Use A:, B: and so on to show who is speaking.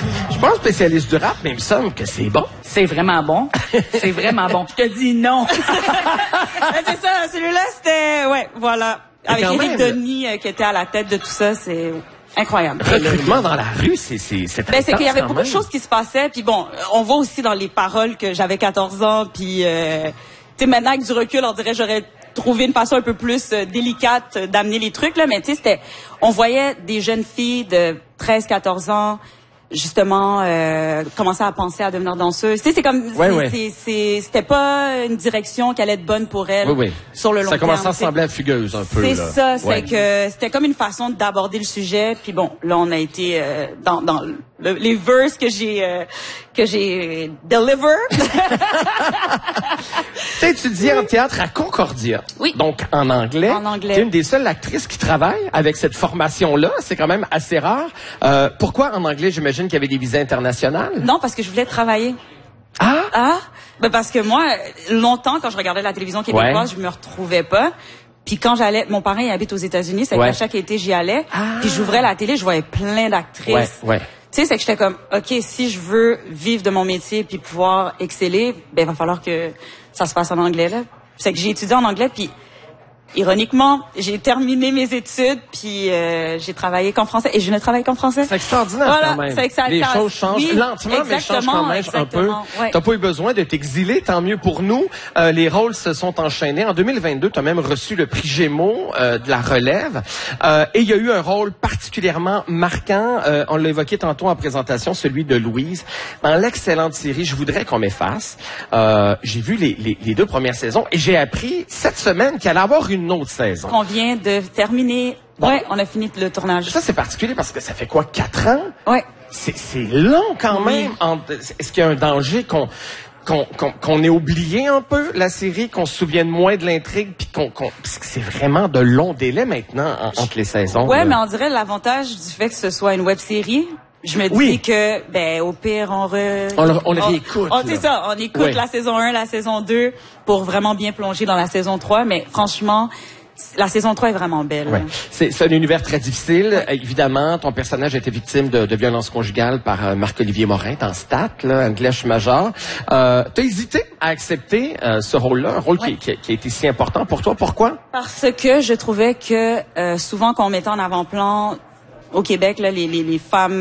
A: Je pense spécialiste du rap, mais il me semble que c'est bon.
B: C'est vraiment bon. C'est vraiment bon. Je te dis non. C'est ça, celui-là, c'était... Ouais, voilà. Avec Éric Denis qui était à la tête de tout ça, c'est incroyable.
A: Recrutement dans la rue, c'est
B: ben, c'est qu'il y avait beaucoup de choses qui se passaient. Puis bon, on voit aussi dans les paroles que j'avais 14 ans. Puis, tu sais, maintenant, avec du recul, on dirait j'aurais trouvé une façon un peu plus délicate d'amener les trucs, là. Mais tu sais, c'était... On voyait des jeunes filles de 13, 14 ans... justement commencer à penser à devenir danseuse. Tu sais, c'est comme c'était pas une direction qui allait être bonne pour elle sur le long terme.
A: Ça commençait à sembler fugueuse un peu.
B: C'est ça, c'est que c'était comme une façon d'aborder le sujet. Puis bon, là on a été dans les verses que j'ai deliver.
A: Tu as étudié en théâtre à Concordia.
B: Oui.
A: Donc en anglais.
B: En anglais.
A: Tu es une des seules actrices qui travaille avec cette formation-là. C'est quand même assez rare. Pourquoi en anglais? J'imagine qu'il y avait des visas internationales.
B: Non, parce que je voulais travailler.
A: Ah?
B: Ah? Ben parce que moi, longtemps, quand je regardais la télévision québécoise, je me retrouvais pas. Puis quand j'allais, mon parent il habite aux États-Unis, c'est qu'à chaque été j'y allais. Puis j'ouvrais la télé, je voyais plein d'actrices. Tu sais, c'est que j'étais comme, ok, si je veux vivre de mon métier puis pouvoir exceller, ben il va falloir que ça se passe en anglais là. C'est que j'ai étudié en anglais puis ironiquement, j'ai terminé mes études, puis j'ai travaillé qu'en français, et je ne travaille qu'en français.
A: C'est extraordinaire quand même.
B: C'est que
A: les choses changent lentement, mais changent quand même un peu. T'as pas eu besoin de t'exiler, tant mieux pour nous. Les rôles se sont enchaînés. En 2022, tu as même reçu le prix Gémeaux de la relève. Et il y a eu un rôle particulièrement marquant, on l'a évoqué tantôt en présentation, celui de Louise. Dans l'excellente série Je voudrais qu'on m'efface, j'ai vu les 2 premières saisons, et j'ai appris cette semaine qu'il allait avoir une autre saison.
B: On vient de terminer. Bon. Ouais, on a fini le tournage.
A: Ça, c'est particulier parce que ça fait quoi, 4 ans?
B: Ouais.
A: C'est long quand même. Est-ce qu'il y a un danger qu'on ait oublié un peu la série, qu'on se souvienne moins de l'intrigue, puis parce que c'est vraiment de longs délais maintenant entre les saisons.
B: Ouais, mais on dirait l'avantage du fait que ce soit une web-série. Je me dis que, ben, au pire, on
A: le réécoute.
B: C'est ça, on écoute la saison 1, la saison 2, pour vraiment bien plonger dans la saison 3, mais franchement, la saison 3 est vraiment belle.
A: Ouais. C'est un univers très difficile. Évidemment, ton personnage a été victime de violences conjugales par Marc-Olivier Morin dans Stat, là, Anglèche Major. T'as hésité à accepter ce rôle-là, un rôle qui a été si important pour toi. Pourquoi?
B: Parce que je trouvais que souvent qu'on mettait en avant-plan au Québec, là, les femmes